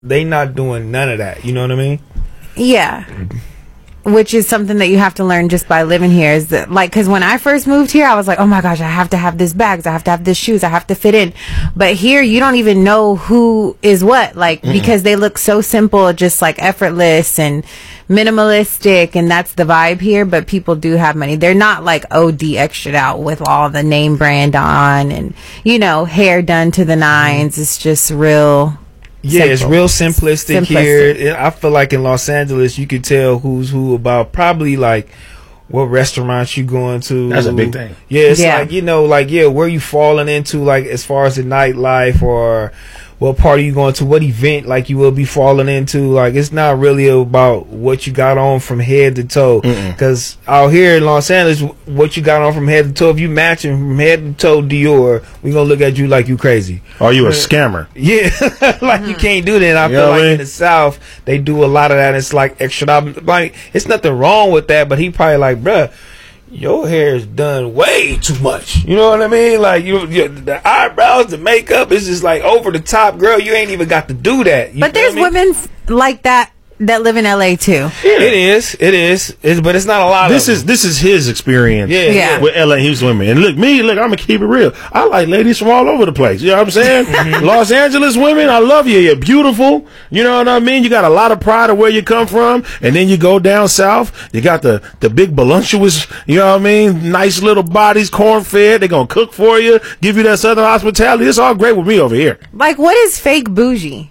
They not doing none of that. You know what I mean? Yeah. Which is something that you have to learn just by living here. Is that, like, because when I first moved here, I was like, oh my gosh, I have to have this bags, I have to have this shoes, I have to fit in. But here, you don't even know who is what, like, because they look so simple, just like effortless and minimalistic, and that's the vibe here. But people do have money. They're not like OD extra out with all the name brand on and, you know, hair done to the nines. It's just real. Yeah, simple. it's real simplistic here. I feel like in Los Angeles, you could tell who's who about probably like what restaurants you going to. That's a big thing. Yeah, it's like, you know, like, yeah, where you falling into, like, as far as the nightlife, or what party you going to, what event, like, you will be falling into. Like, it's not really about what you got on from head to toe. Because out here in Los Angeles, what you got on from head to toe, if you matching from head to toe Dior, we gonna look at you like you crazy. Are you a scammer? Yeah, like you can't do that. And I feel like in the South, they do a lot of that. It's like extra. Like, it's nothing wrong with that, but he probably like, bruh, your hair is done way too much. You know what I mean? Like, the eyebrows, the makeup is just like over the top. Girl, you ain't even got to do that. But there's women like that live in LA too. It is. But it's not a lot this of is this is his experience with LA Houston women. And look, I'm gonna keep it real. I like ladies from all over the place. You know what I'm saying? Los Angeles women, I love you. You're beautiful. You know what I mean? You got a lot of pride of where you come from, and then you go down south, you got the big voluptuous, you know what I mean, nice little bodies, corn fed, they're gonna cook for you, give you that southern hospitality. It's all great with me over here. Like, what is fake bougie?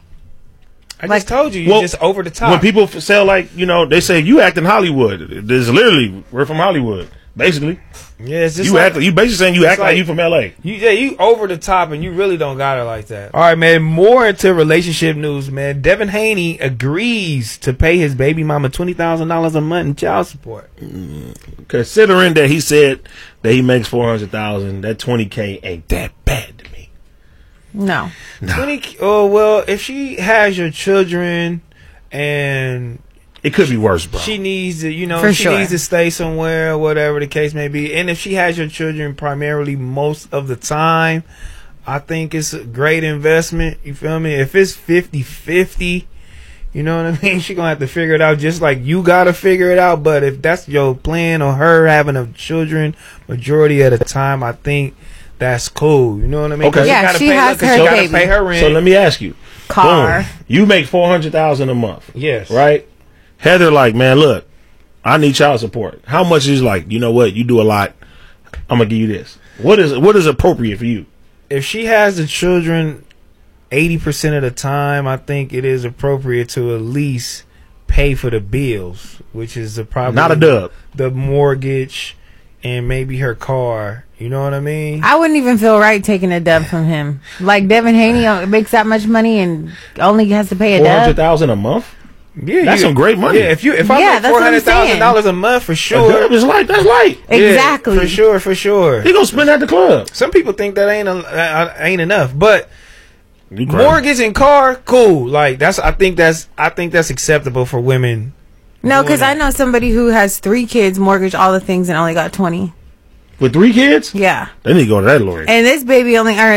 I just told you, you're just over the top. When people sell, like, you know, they say you act in Hollywood. There's literally, we're from Hollywood, basically. Yeah, it's just you like, you basically saying you act like you from LA. You over the top, and you really don't got it like that. All right, man. More into relationship news, man. Devin Haney agrees to pay his baby mama $20,000 a month in child support. Considering that he said that he makes $400,000, that $20K ain't that bad to me. No. 20. Oh well, if she has your children, and it could be worse, bro. She needs to, you know, For she sure. needs to stay somewhere, whatever the case may be. And if she has your children primarily most of the time, I think it's a great investment. You feel me? If it's 50-50, you know what I mean? She gonna have to figure it out just like you gotta figure it out. But if that's your plan, or her having a children majority of the time, I think that's cool. You know what I mean? Okay. Yeah, she has her gotta baby. pay her rent. So let me ask you. Car. Boom. You make $400,000 a month. Yes. Right? Heather, like, man, look, I need child support. How much is, like, you know what? You do a lot. I'm gonna give you this. What is appropriate for you? If she has the children 80% of the time, I think it is appropriate to at least pay for the bills, which is probably not a dub. The mortgage and maybe her car. You know what I mean? I wouldn't even feel right taking a dub from him. Like, Devin Haney makes that much money and only has to pay a dub. $400,000 a month? Yeah, that's some great money. Yeah, if I make $400,000 a month, for sure, that's light. Exactly. Yeah, for sure. He gonna spend at the club. Some people think that ain't enough, but mortgage and car, cool. Like, I think that's acceptable for women. No, because I know somebody who has 3 kids, mortgage, all the things, and only got 20. With 3 kids? Yeah. They need to go to that lawyer. And this lady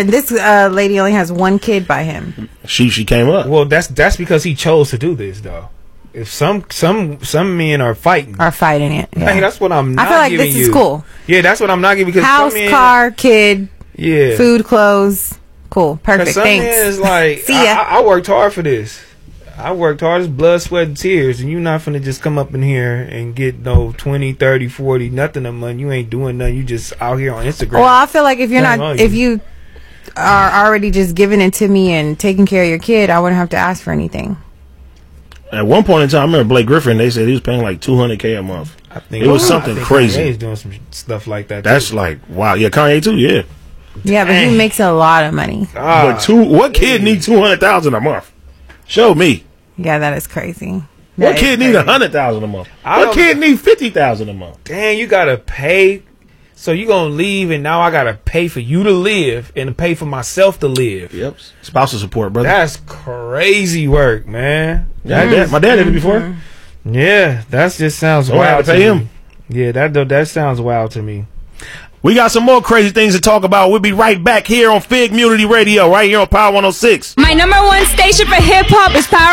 only has 1 kid by him. She came up. Well, that's because he chose to do this, though. If some men are fighting it. Yeah. Hey, that's what I'm not I feel like giving this you. is cool. Yeah, that's what I'm not giving, because house, car, kid, yeah, food, clothes, cool, perfect. Some Thanks. men is like, See ya. I worked hard for this. I worked hard as blood, sweat, and tears, and you're not finna just come up in here and get no 20, 30, 40, nothing of money. You ain't doing nothing. You just out here on Instagram. Well, I feel like if you are already just giving it to me and taking care of your kid, I wouldn't have to ask for anything. At one point in time, I remember Blake Griffin, they said he was paying like $200K a month. I think it was something crazy. Kanye's doing some stuff like that. That's too. like, wow. Yeah, Kanye too, yeah. Yeah, but he makes a lot of money. But what kid need $200,000 a month? Show me. Yeah, that is crazy. What kid need $100,000 a month? What kid need $50,000 a month? Dang, you gotta pay. So you gonna leave, and now I gotta pay for you to live and pay for myself to live. Yep, spousal support, brother. That's crazy work, man. Yeah, my dad did it before. Yeah, that just sounds wild. To pay him. Yeah, that sounds wild to me. We got some more crazy things to talk about. We'll be right back here on Fig Community Radio, right here on Power 106. My number one station for hip hop is Power